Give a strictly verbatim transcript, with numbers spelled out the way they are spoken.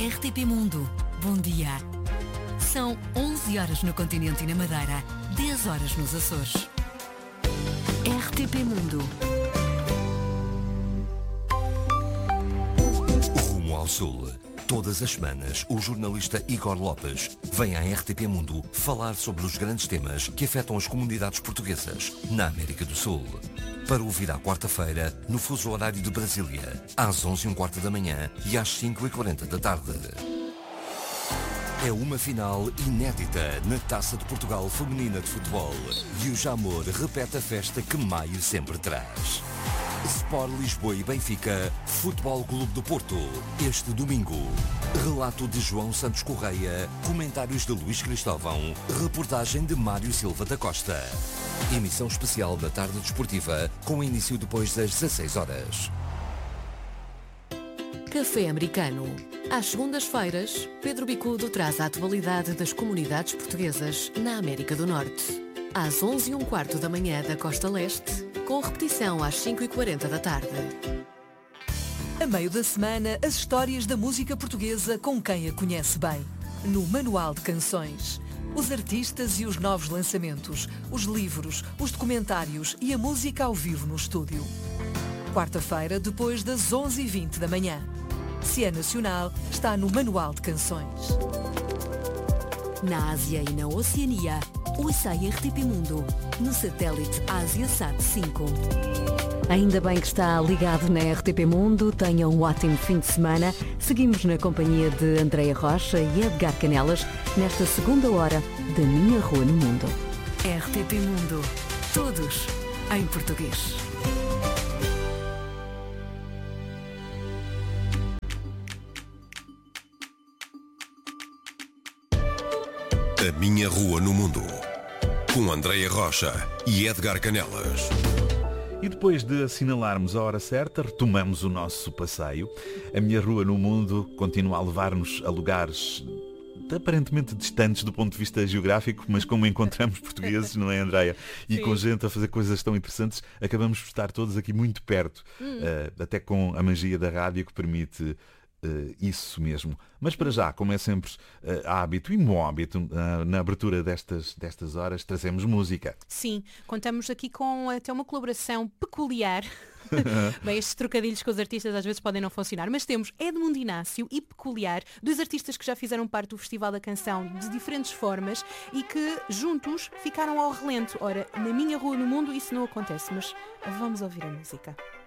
R T P Mundo, bom dia. São onze horas no continente e na Madeira, dez horas nos Açores. R T P Mundo. Rumo ao Sul. Todas as semanas, o jornalista Igor Lopes vem à R T P Mundo falar sobre os grandes temas que afetam as comunidades portuguesas na América do Sul. Para ouvir à quarta-feira, no fuso horário de Brasília, às onze e um quarto da manhã e às cinco e quarenta da tarde. É uma final inédita na Taça de Portugal Feminina de Futebol e o Jamor repete a festa que maio sempre traz. Sport Lisboa e Benfica, Futebol Clube do Porto, este domingo. Relato de João Santos Correia, comentários de Luís Cristóvão, reportagem de Mário Silva da Costa. Emissão especial da tarde desportiva, com início depois das dezasseis horas. Café Americano. Às segundas-feiras, Pedro Bicudo traz a atualidade das comunidades portuguesas na América do Norte. Às onze e um quarto da manhã da Costa Leste, com repetição às cinco e quarenta da tarde. A meio da semana, as histórias da música portuguesa com quem a conhece bem. No Manual de Canções. Os artistas e os novos lançamentos, os livros, os documentários e a música ao vivo no estúdio. Quarta-feira, depois das onze e vinte da manhã. Se é nacional, está no Manual de Canções. Na Ásia e na Oceania, ouça a R T P Mundo, no satélite AsiaSat cinco. Ainda bem que está ligado na R T P Mundo, tenha um ótimo fim de semana. Seguimos na companhia de Andreia Rocha e Edgar Canelas, nesta segunda hora da Minha Rua no Mundo. R T P Mundo, todos em português. A Minha Rua no Mundo, com Andreia Rocha e Edgar Canelas. E depois de assinalarmos a hora certa, retomamos o nosso passeio. A Minha Rua no Mundo continua a levar-nos a lugares aparentemente distantes do ponto de vista geográfico, mas como encontramos portugueses, não é, Andreia? E Sim. com gente a fazer coisas tão interessantes, acabamos por estar todos aqui muito perto, hum. uh, até com a magia da rádio que permite Uh, isso mesmo. Mas para já, como é sempre uh, hábito e bom hábito, uh, na abertura destas, destas horas, trazemos música. Sim, contamos aqui com até uma colaboração peculiar. Bem, estes trocadilhos com os artistas às vezes podem não funcionar, mas temos Edmundo Inácio e Peculiar, dois artistas que já fizeram parte do Festival da Canção de diferentes formas e que juntos ficaram ao relento. Ora, na Minha Rua no Mundo isso não acontece, mas vamos ouvir a música.